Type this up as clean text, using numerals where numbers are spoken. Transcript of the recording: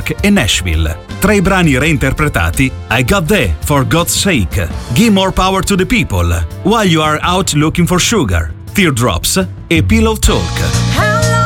Park e Nashville. Tra i brani reinterpretati: I Got There, For God's Sake, Give More Power to the People, While You Are Out Looking for Sugar, Teardrops e Pillow Talk.